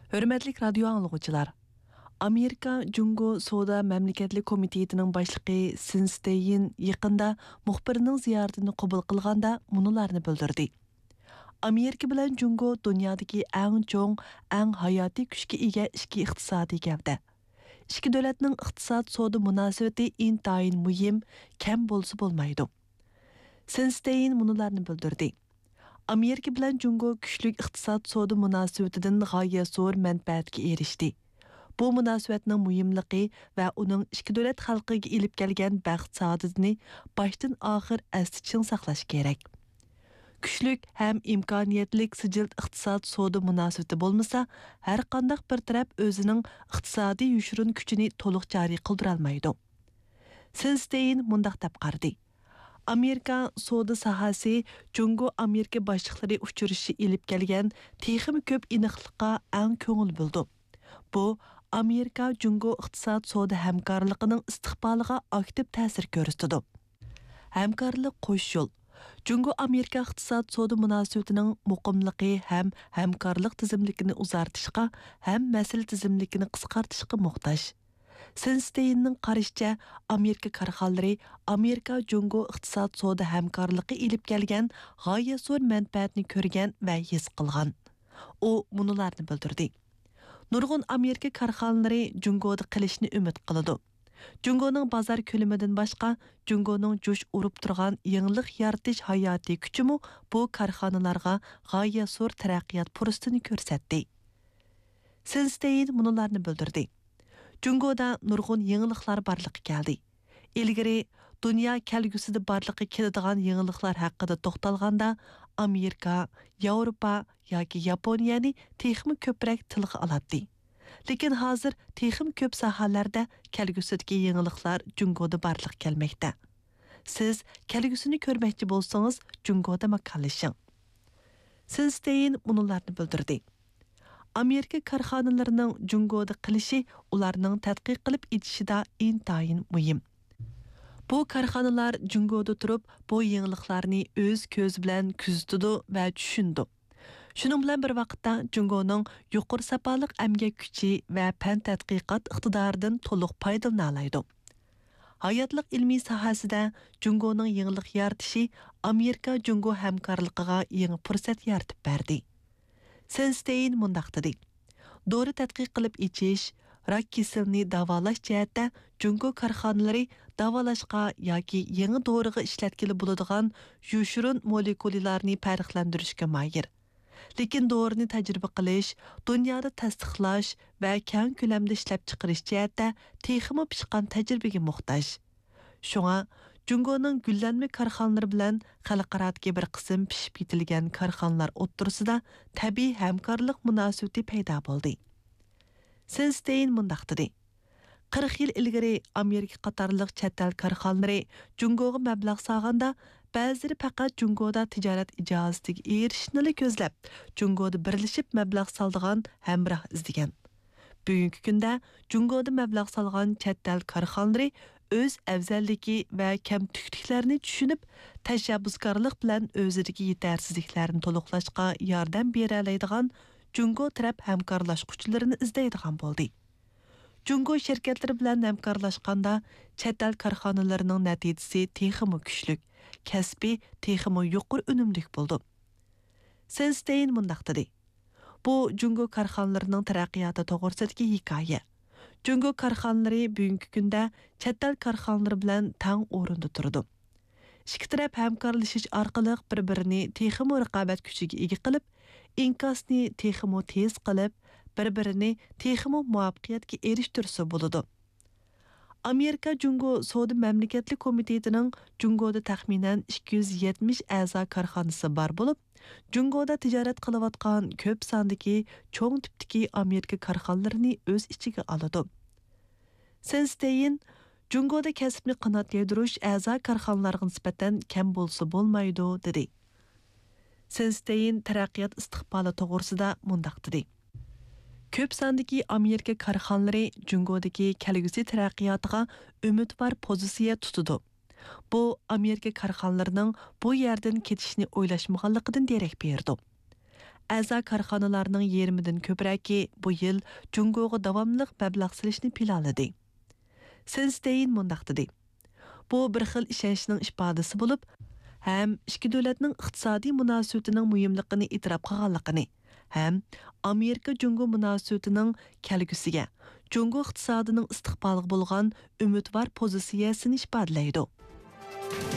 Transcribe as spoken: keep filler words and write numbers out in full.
Hörmətlik radio anlıqçılar. Amerika Jungo Soda Məmləkətli Komitetining başlığı Sin Stein yaqında muxbirining ziyoratini qabul qilganda munularni bildirdi. Amerika bilan Jungo dunyodagi eng cho'ng, eng hayotiy kuchga ega ikki iqtisodiy gavda. Ikki davlatning iqtisod soda munosabati intayin muhim, kam bo'lsa bo'lmaydi. Sin Stein munularni bildirdi. Amerika bilan Jungo kuchli iqtisod soda munosabatidan g'oya zo'r manfaatga erishdi. Bu munosabatning muhimligi va uning ikki davlat xalqiga elib kelgan baxt saodatini boshdan oxir asli chin saqlash kerak. Kuchlik ham imkoniyatlik sijil iqtisod soda munosabati bo'lmasa, har qanday bir taraf o'zining iqtisodiy yushurun kuchini to'liq joriy qildira olmaydi. Sin Stein mundaq deb qardi. Amerika soda sohasi Jungo Amerika boshliqlari uchrashishi elib kelgan texnik ko'p aniqlikqa eng ko'ngil bo'ldi. Bu Amerika Jungo iqtisod soda hamkorligining istiqboliga aktiv ta'sir ko'rsatdi. Hamkorlik qo'sh yo'l. Jungo Amerika iqtisod soda munosabatining muqimligi ham hamkorlik tizimligini uzartishga, ham mas'ul tizimligini qisqartishga muhtoj. Sin Steinning qarashicha, Amerika korxonalari Amerika Jungo iqtisod soda hamkorligi elib kelgan g'oya zo'r manfaatni ko'rgan va his qilgan. U munularni bildirdi. Nurg'un Amerika korxonalari Jungoda qilishni umid qiladi. Jungoning bozor ko'lamidan boshqa, Jungoning jo'sh urib turgan yangilik yaratish hayotiy kuchimi bu korxonalarga g'oya zo'r taraqqiyot fursatini ko'rsatdi. Sin Stein munularni bildirdi. Jungoda nurg'un yangiliklar barliqqa keldi. Ilgari dunyo kelgusida barliqqa keladigan yangiliklar haqida to'xtalganda Amerika, Yevropa yoki Yaponiyani texmi ko'proq tilga oladi. Lekin hozir texmi ko'p sohalarda kelgusidagi yangiliklar Jungoda barliq kelmoqda. Siz kelgusini ko'rmoqchi bo'lsangiz, Jungoda makalashing. Sin Stein munularni bildirdi. Amerika korxonalarining Jungoda qilishi ularning tadqiq qilib etishida intayin muhim. Bu korxonalar Jungoda turib, bu yangiliklarni o'z ko'zi bilan kuzatadi va tushundi. Shuning bilan bir vaqtda Jungoning yuqori sapoliq amgak kuchi va fan tadqiqot iqtidoridan to'liq foydalana oladi. Hayotlik ilmiy sohasida Jungoning yangilik yaratishi Amerika Jungo hamkorligiga yangi fursat yaratib berdi. Sin Stein mundaq dedi. Dori tadqiq qilib ichish, rak kasalini davolash jihatda Jungo korxonalari davolashga yoki yangi doriga ishlatkili bo'ladigan yushurun molekulalarni farqlantirishga moyil. Lekin dorini tajriba qilish, dunyoda tasdiqlash va keng ko'lamda ishlab chiqarish jihatda texmi pishqan tajribaga muhtoj. Shunga Jungoning gullanma korxonalari bilan xalqarodagi bir qism pishib yetilgan korxonalar o'ttirisida tabiiy hamkorlik munosabati paydo bo'ldi. Sin Stein mundaq dedi. qirq yil ilgari Amerika qatorliq chet el korxonalari Jungoga mablag' solganda, ba'zilari faqat Jungoda tijorat ijozatiga erishishni ko'zlab, Jungoda birlashib mablag' soldigan hamroh izlagan. Bugungi kunda Jungoda mablag' solgan chet el korxonalari o'z afzalligi va kamtukliklarni tushunib, tashabbuskorlik bilan o'zidagi yetarsizliklarni to'liqlashga yordam bera oladigan Jungo taraf hamkorlashuvchilarini izlaydigan bo'ldi. Jungo shirkatlari bilan hamkorlashganda chet el korxonalarining natijasi texmi kuchlik, kasbiy texmi yuqori unumli bo'ldi. Sin Stein mundaq dedi. Bu Jungo korxonalarining taraqqiyoti to'g'risidagi hikoya. Jungo korxonalari bugungi kunda chet el korxonalari bilan tang o'rinda turdi. Ikki taraf hamkorlashish orqali bir-birini texmi raqobat kuchiga ega qilib, inkosni texmi tez qilib, bir-birini texmi muvaffaqiyatga erishtirsa bo'ladi. Amerika Jungo Soda Mamlakatli Komitetining Jungoda taxminan ikki yuz yetmish a'zo korxonasi bor bo'lib, Jungoda tijorat qilayotgan ko'p sondagi cho'ng tipdagi Amerika korxonalarini o'z ichiga oladi. Sin Stein Jungoda kasbni qanot yaydirush a'zo korxonalarga nisbatan kam bo'lsa bo'lmaydi dedi. Sin Stein taraqqiyot istiqboli to'g'risida mundaq dedi. Ko'p sondagi Amerika korxonalari Jungodagi kelgusi taraqqiyotiga umidvor pozitsiya tutadi. Bu Amerika korxonalarining bu yerdan ketishni o'ylashmaganligidan derak berdi. a'zo korxonalarning yarmidan ko'pragi bu yil Jungoga davomliq mablag' silishni planladi. Sinstein mundaq dedi. Bu bir xil ishonchning ifodasi bo'lib, ham ikki davlatning iqtisodiy munosabatining muhimligini e'tirof qilganligini, ham Amerika Jungo munosabatining kelgusiga, Jungo iqtisodining istiqboliga bo'lgan umidvor pozitsiyasini ifodalaydi.